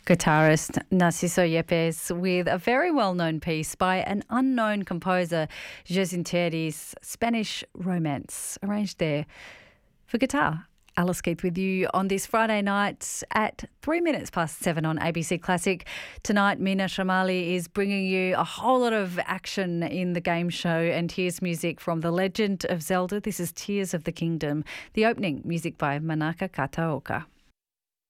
Guitarist Narciso Yepes with a very well-known piece by an unknown composer, Jacinteri's Spanish Romance, arranged there for guitar. Alice Keith with you on this Friday night at 7:03 on ABC Classic. Tonight, Mina Shamali is bringing you a whole lot of action in the game show, and here's music from The Legend of Zelda. This is Tears of the Kingdom, the opening music by Manaka Kataoka.